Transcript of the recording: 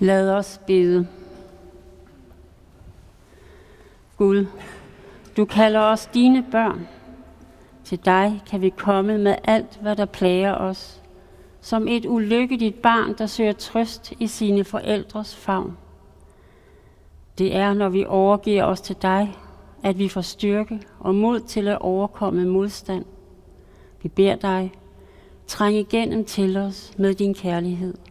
Lad os bede. Gud, du kalder os dine børn. Til dig kan vi komme med alt, hvad der plager os, som et ulykkeligt barn, der søger trøst i sine forældres favn. Det er, når vi overgiver os til dig, at vi får styrke og mod til at overkomme modstand. Vi beder dig, træng igennem til os med din kærlighed.